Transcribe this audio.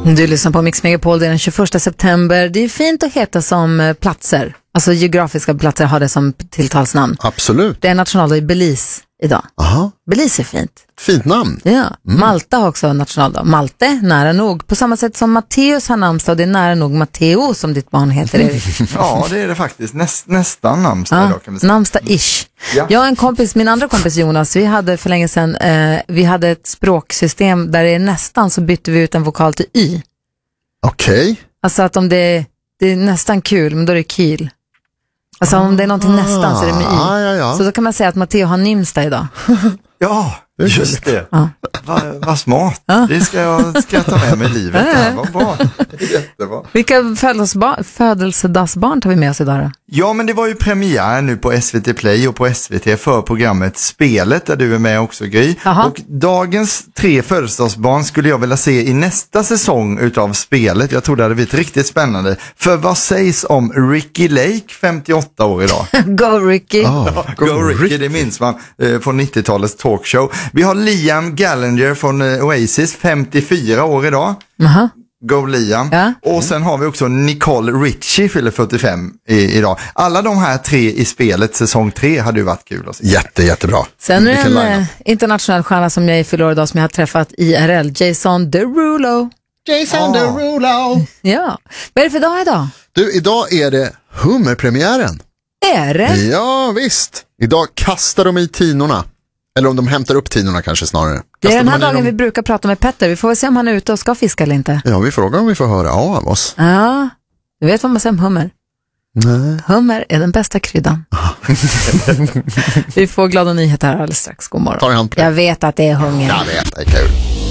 Du lyssnar på Mix Megapol, det är den 21 september. Det är fint att heta som platser. Alltså geografiska platser har det som tilltalsnamn. Absolut. Det är nationaldag i Belize idag. Aha. Belize är fint. Fint namn. Ja. Malta har också nationaldag. Malte, nära nog. På samma sätt som Matteus har namnsdag, det är nära nog Matteo som ditt barn heter, Erik. Ja, det är det faktiskt. Nästan namnsdag idag kan vi säga. Namnsdag-ish. Ja. Jag och en kompis, min andra kompis Jonas, vi hade för länge sedan, vi hade ett språksystem där det är nästan så bytte vi ut en vokal till y. Okej. Alltså att om det är nästan kul, men då är det kil. Alltså om det är någonting nästan så är det med y. Ja. Så då kan man säga att Matteo har namnsdag idag. Ja, just det. Ja. Vad smart. Ja. Det ska jag ta med mig i livet. Det här var bra. Jättebra. Vilka födelsedagsbarn tar vi med oss idag då? Ja, men det var ju premiär nu på SVT Play och på SVT för programmet Spelet, där du är med också, Gry. Aha. Och dagens 3 födelsedagsbarn skulle jag vilja se i nästa säsong utav Spelet. Jag tror det hade blivit riktigt spännande. För vad sägs om Ricky Lake, 58 år idag? Go Ricky! Go Ricky, det minns man från 90-talets talkshow. Vi har Liam Gallagher från Oasis, 54 år idag. Aha. Go Liam. Ja. Och sen har vi också Nicole Richie, fyller 45 idag. Alla de här 3 i Spelet, säsong 3, hade ju varit kul att se. Jättebra. Sen är det en internationell stjärna som jag fyller idag som jag har träffat IRL, Jason Derulo. Jason Derulo. Ja. Vad är det för dag idag? Du, idag är det hummerpremiären. Är det? Ja, visst. Idag kastar de i tinorna. Eller om de hämtar upp tinorna kanske snarare. Det är den här dagen vi brukar prata med Petter. Vi får väl se om han är ute och ska fiska eller inte. Ja, vi frågar om vi får höra av oss. Ja, du vet vad man säger om hummer. Nej. Hummer är den bästa kryddan. Vi får glada nyheter här alldeles strax. God morgon. Tar i hand på det. Jag vet att det är hunger. Jag vet, det är kul.